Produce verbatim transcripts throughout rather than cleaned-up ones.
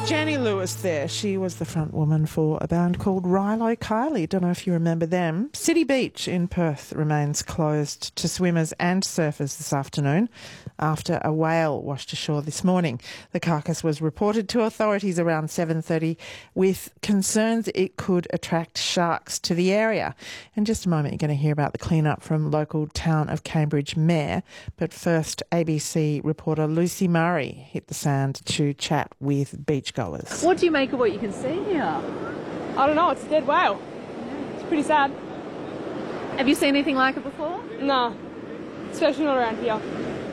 Jenny Lewis there. She was the front woman for a band called Rilo Kiley. Don't know if you remember them. City Beach in Perth remains closed to swimmers and surfers this afternoon after a whale washed ashore this morning. The carcass was reported to authorities around seven thirty with concerns it could attract sharks to the area. In just a moment, you're going to hear about the clean-up from local Town of Cambridge Mayor. But first, A B C reporter Lucy Murray hit the sand to chat with beachgoers. What do you make of what you can see here? I don't know, it's a dead whale. It's pretty sad. Have you seen anything like it before? No, especially not around here.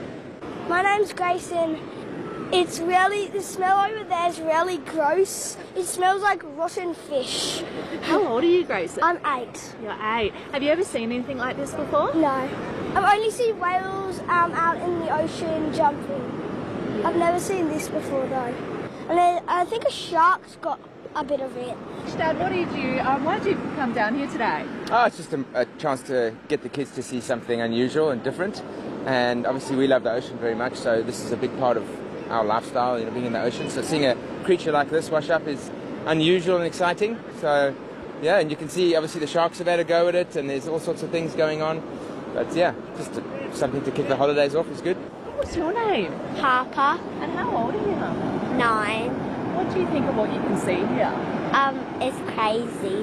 My name's Grayson. It's really, the smell over there is really gross. It smells like rotten fish. How old are you, Grayson? I'm eight. You're eight. Have you ever seen anything like this before? No. I've only seen whales um, out in the ocean jumping. I've never seen this before though. And then I think a shark's got a bit of it. Dad, what did you, um, why did you come down here today? Oh, it's just a, a chance to get the kids to see something unusual and different. And obviously we love the ocean very much, so this is a big part of our lifestyle, you know, being in the ocean. So seeing a creature like this wash up is unusual and exciting. So, yeah, and you can see obviously the sharks have had a go at it, and there's all sorts of things going on. But yeah, just to, something to kick the holidays off is good. What's your name? Harper. And how old are you, Harper? Nine. What do you think of what you can see here? Um, it's crazy.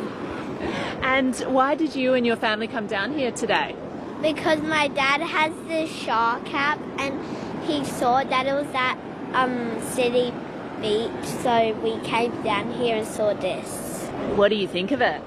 And why did you and your family come down here today? Because my dad has the shark cap and he saw that it was at um, City Beach, so we came down here and saw this. What do you think of it?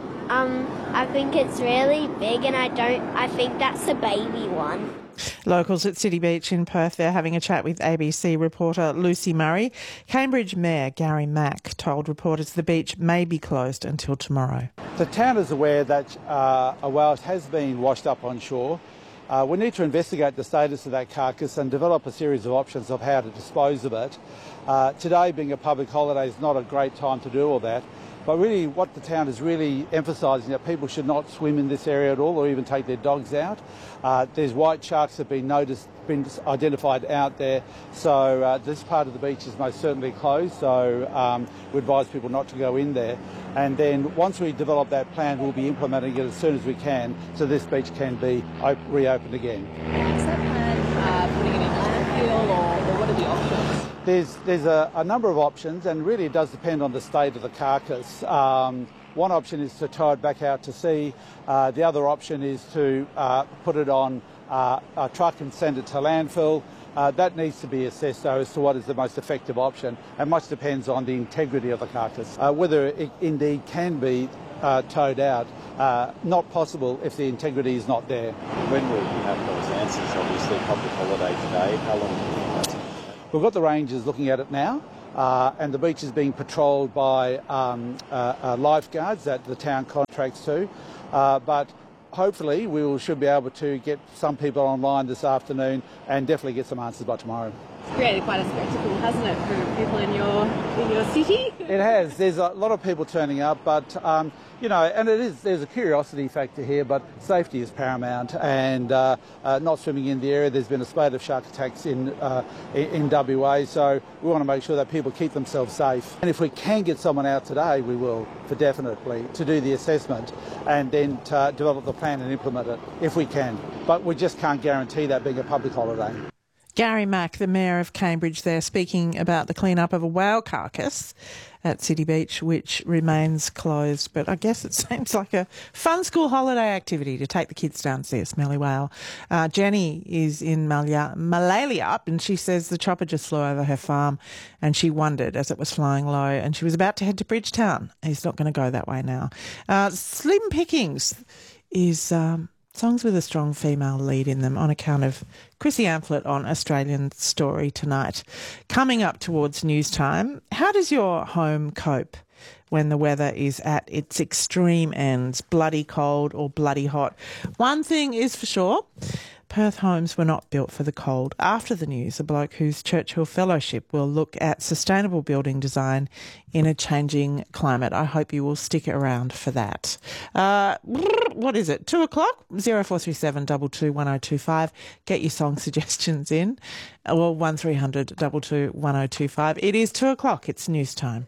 Um, I think it's really big and I don't, I think that's a baby one. Locals at City Beach in Perth, they're having a chat with A B C reporter Lucy Murray. Cambridge Mayor Gary Mack told reporters the beach may be closed until tomorrow. The town is aware that uh, a whale has been washed up on shore. Uh, we need to investigate the status of that carcass and develop a series of options of how to dispose of it. Uh, today being a public holiday is not a great time to do all that. But really what the town is really emphasising that people should not swim in this area at all or even take their dogs out. Uh, there's white sharks that have been noticed, been identified out there. So uh, this part of the beach is most certainly closed. So um, we advise people not to go in there. And then once we develop that plan, we'll be implementing it as soon as we can so this beach can be op- reopened again. Is that plan uh, putting it in landfill or, or what are the options? There's, there's a, a number of options, and really it does depend on the state of the carcass. Um, one option is to tow it back out to sea. Uh, the other option is to uh, put it on uh, a truck and send it to landfill. Uh, that needs to be assessed, though, as to what is the most effective option, and much depends on the integrity of the carcass. Uh, whether it indeed can be uh, towed out, uh, not possible if the integrity is not there. When will you have those answers? Obviously, public holiday today. How long do you think that's going to take? We've got the rangers looking at it now, uh, and the beach is being patrolled by um, uh, uh, lifeguards that the town contracts to. Uh, but hopefully we will, should be able to get some people online this afternoon and definitely get some answers by tomorrow. It's created quite a spectacle, hasn't it, for people in your in your city? It has. There's a lot of people turning up, but um, you know, and it is. There's a curiosity factor here, but safety is paramount. And uh, uh, not swimming in the area. There's been a spate of shark attacks in uh, in W A, so we want to make sure that people keep themselves safe. And if we can get someone out today, we will, for definitely, to do the assessment and then to develop the plan and implement it if we can. But we just can't guarantee that being a public holiday. Gary Mack, the Mayor of Cambridge there, speaking about the clean-up of a whale carcass at City Beach, which remains closed. But I guess it seems like a fun school holiday activity to take the kids down to see a smelly whale. Uh, Jenny is in Malia, Malalia, and she says the chopper just flew over her farm and she wondered as it was flying low, and she was about to head to Bridgetown. He's not going to go that way now. Uh, Slim Pickings is... Um, Songs with a strong female lead in them on account of Chrissy Amphlett on Australian Story tonight. Coming up towards news time, how does your home cope when the weather is at its extreme ends, bloody cold or bloody hot? One thing is for sure, Perth homes were not built for the cold. After the news, a bloke whose Churchill Fellowship will look at sustainable building design in a changing climate. I hope you will stick around for that. Uh, what is it? Two o'clock? zero four three seven two two one oh two five. Get your song suggestions in. Or one three hundred two two one oh two five. It is two o'clock. It's news time.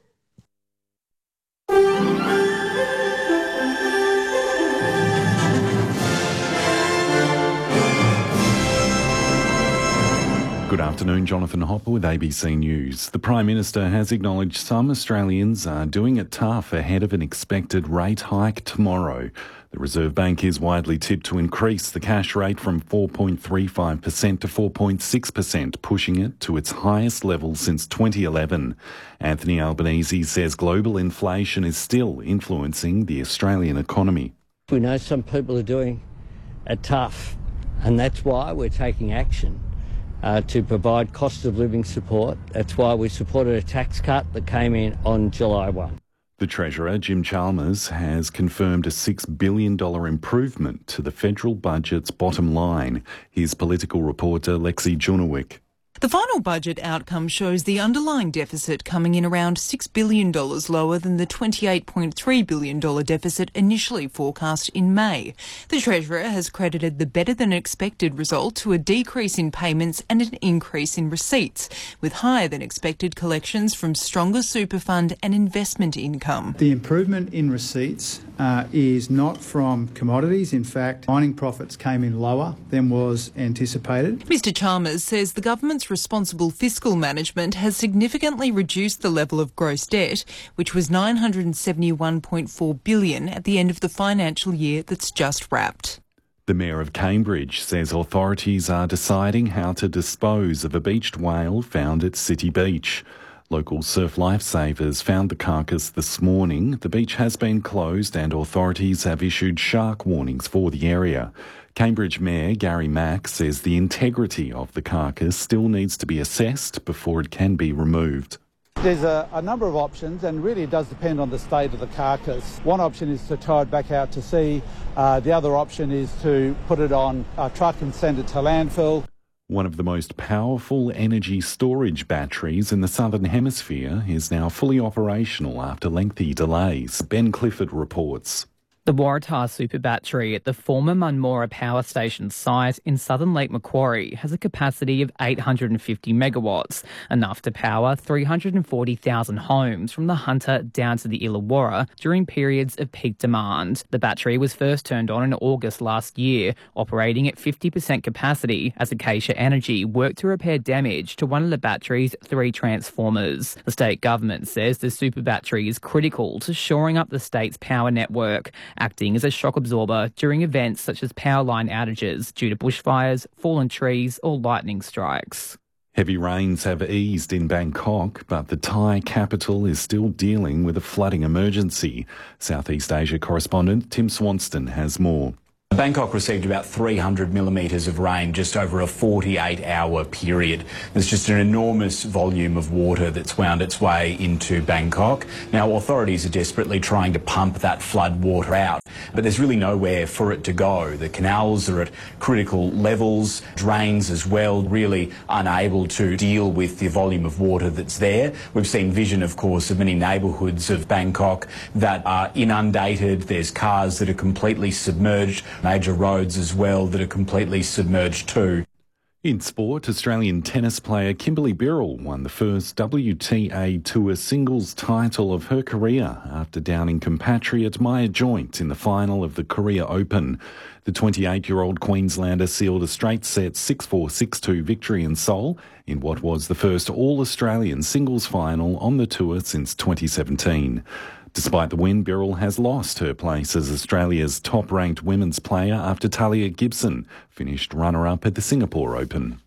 Good afternoon, Jonathan Hopper with A B C News. The Prime Minister has acknowledged some Australians are doing it tough ahead of an expected rate hike tomorrow. The Reserve Bank is widely tipped to increase the cash rate from four point three five percent to four point six percent, pushing it to its highest level since twenty eleven. Anthony Albanese says global inflation is still influencing the Australian economy. We know some people are doing it tough, and that's why we're taking action. Uh, to provide cost of living support. That's why we supported a tax cut that came in on July first. The Treasurer, Jim Chalmers, has confirmed a six billion dollars improvement to the federal budget's bottom line. Here's political reporter Lexi Junowick. The final budget outcome shows the underlying deficit coming in around six billion dollars lower than the twenty-eight point three billion dollars deficit initially forecast in May. The Treasurer has credited the better-than-expected result to a decrease in payments and an increase in receipts, with higher-than-expected collections from stronger super fund and investment income. The improvement in receipts uh, is not from commodities. In fact, mining profits came in lower than was anticipated. Mister Chalmers says the government's responsible fiscal management has significantly reduced the level of gross debt, which was nine hundred seventy-one point four billion dollars at the end of the financial year that's just wrapped. The Mayor of Cambridge says authorities are deciding how to dispose of a beached whale found at City Beach. Local surf lifesavers found the carcass this morning. The beach has been closed and authorities have issued shark warnings for the area. Cambridge Mayor Gary Mack says the integrity of the carcass still needs to be assessed before it can be removed. There's a, a number of options, and really it does depend on the state of the carcass. One option is to tow it back out to sea. Uh, the other option is to put it on a truck and send it to landfill. One of the most powerful energy storage batteries in the Southern Hemisphere is now fully operational after lengthy delays. Ben Clifford reports. The Waratah Super Battery at the former Munmora Power Station site in southern Lake Macquarie has a capacity of eight hundred fifty megawatts, enough to power three hundred forty thousand homes from the Hunter down to the Illawarra during periods of peak demand. The battery was first turned on in August last year, operating at fifty percent capacity as Acacia Energy worked to repair damage to one of the battery's three transformers. The state government says the super battery is critical to shoring up the state's power network, acting as a shock absorber during events such as power line outages due to bushfires, fallen trees or lightning strikes. Heavy rains have eased in Bangkok, but the Thai capital is still dealing with a flooding emergency. Southeast Asia correspondent Tim Swanston has more. Bangkok received about three hundred millimetres of rain just over a forty-eight hour period. There's just an enormous volume of water that's wound its way into Bangkok. Now, authorities are desperately trying to pump that flood water out, but there's really nowhere for it to go. The canals are at critical levels, drains as well, really unable to deal with the volume of water that's there. We've seen vision, of course, of many neighbourhoods of Bangkok that are inundated. There's cars that are completely submerged. Major roads as well that are completely submerged too. In sport, Australian tennis player Kimberly Birrell won the first W T A Tour singles title of her career after downing compatriot Maya Joint in the final of the Korea Open. The twenty-eight-year-old Queenslander sealed a straight-set six four six two victory in Seoul in what was the first all-Australian singles final on the tour since twenty seventeen. Despite the win, Birrell has lost her place as Australia's top-ranked women's player after Talia Gibson finished runner-up at the Singapore Open.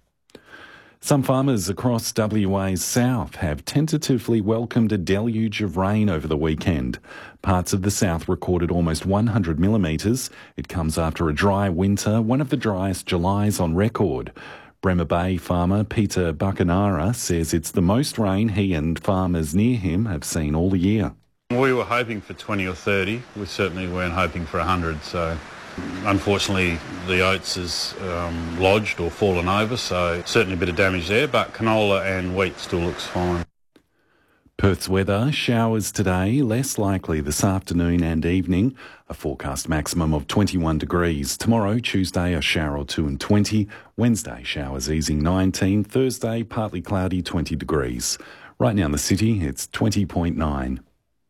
Some farmers across W A's south have tentatively welcomed a deluge of rain over the weekend. Parts of the south recorded almost one hundred millimetres. It comes after a dry winter, one of the driest Julys on record. Bremer Bay farmer Peter Buchanara says it's the most rain he and farmers near him have seen all year. We were hoping for twenty or thirty. We certainly weren't hoping for one hundred, so Unfortunately, the oats is um, lodged or fallen over, so certainly a bit of damage there, but canola and wheat still looks fine. Perth's weather, showers today, less likely this afternoon and evening. A forecast maximum of twenty-one degrees. Tomorrow, Tuesday, a shower or two and twenty. Wednesday, showers easing nineteen. Thursday, partly cloudy, twenty degrees. Right now in the city, it's twenty point nine.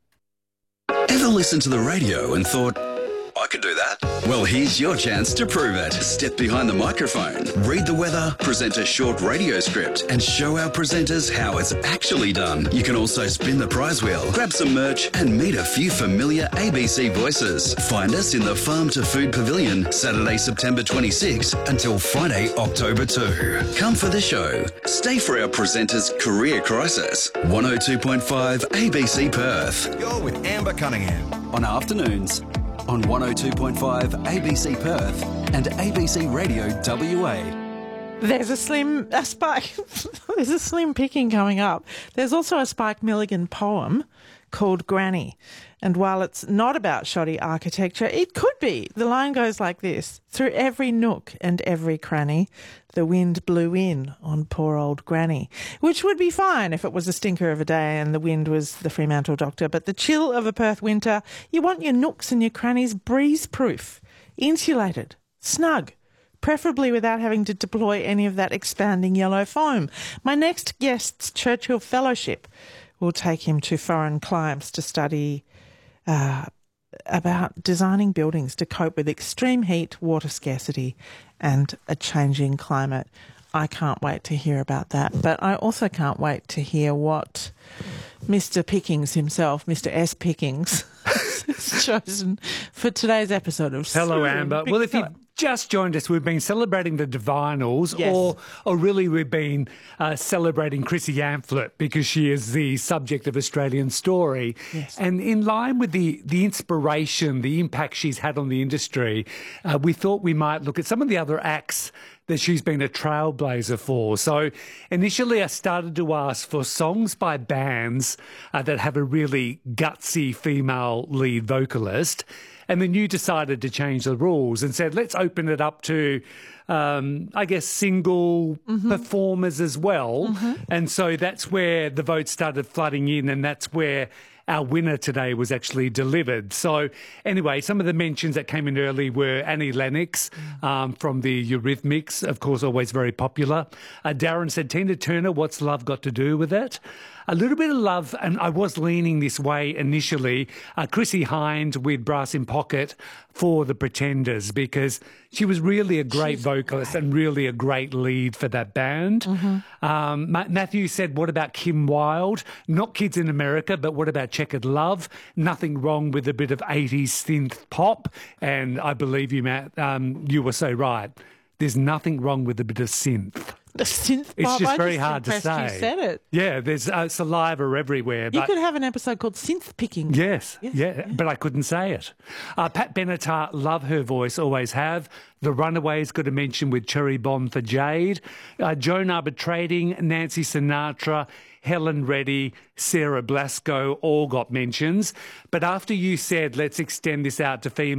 Ever listened to the radio and thought, I could do that? Well, here's your chance to prove it. Step behind the microphone, read the weather, present a short radio script, and show our presenters how it's actually done. You can also spin the prize wheel, grab some merch, and meet a few familiar A B C voices. Find us in the Farm to Food Pavilion, Saturday, September twenty-sixth until Friday, October second. Come for the show. Stay for our presenters' career crisis. one oh two point five A B C Perth. You're with Amber Cunningham On afternoons. On one oh two point five A B C Perth and A B C Radio W A. There's a slim a Spike. There's a slim picking coming up. There's also a Spike Milligan poem called Granny. And while it's not about shoddy architecture, it could be. The line goes like this: through every nook and every cranny, the wind blew in on poor old Granny. Which would be fine if it was a stinker of a day and the wind was the Fremantle doctor. But the chill of a Perth winter, you want your nooks and your crannies breeze-proof, insulated, snug, preferably without having to deploy any of that expanding yellow foam. My next guest's Churchill Fellowship will take him to foreign climes to study uh, about designing buildings to cope with extreme heat, water scarcity and a changing climate. I can't wait to hear about that. But I also can't wait to hear what Mister Pickings himself, Mister S. Pickings, has chosen for today's episode of Hello, Slim Amber. Big Well, if Time. you've just joined us, we've been celebrating the Divinals, Yes. or or really we've been uh, celebrating Chrissy Amphlett because she is the subject of Australian Story. Yes. And in line with the, the inspiration, the impact she's had on the industry, uh, we thought we might look at some of the other acts that she's been a trailblazer for. So initially I started to ask for songs by bands uh, that have a really gutsy female lead vocalist. And then you decided to change the rules and said, let's open it up to, um, I guess, single mm-hmm. performers as well. Mm-hmm. And so that's where the votes started flooding in, and that's where our winner today was actually delivered. So anyway, some of the mentions that came in early were Annie Lennox um, from the Eurythmics, of course, always very popular. Uh, Darren said, Tina Turner, What's Love Got to Do with It? A little bit of love, and I was leaning this way initially, uh, Chrissy Hynde with Brass in Pocket for the Pretenders, because she was really a great She's vocalist great. and really a great lead for that band. Mm-hmm. Um, Ma- Matthew said, what about Kim Wilde? Not Kids in America, but what about Checkered Love? Nothing wrong with a bit of eighties synth pop. And I believe you, Matt, um, you were so right. There's nothing wrong with a bit of synth. The synth It's pop, just I very just hard to impressed say. You said it. Yeah, there's uh, saliva everywhere. You But could have an episode called Synth Picking. Yes, Yes, yeah, yeah. but I couldn't say it. Uh, Pat Benatar, love her voice, always have. The Runaways got a mention with Cherry Bomb for Jade. Uh, Joan Arbitrating, Nancy Sinatra, Helen Reddy, Sarah Blasco all got mentions. But after you said, let's extend this out to female